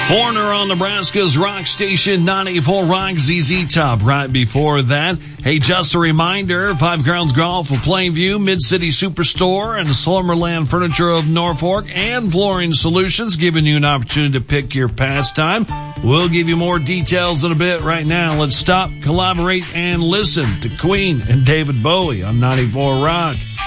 Foreigner on Nebraska's rock station, 94 Rock, ZZ Top. Right before that, hey, just a reminder, Five Crowns Golf of Plainview, Mid-City Superstore, and Slumberland Furniture of Norfolk, and Flooring Solutions, giving you an opportunity to pick your pastime. We'll give you more details in a bit. Right now, let's stop, collaborate, and listen to Queen and David Bowie on 94 Rock.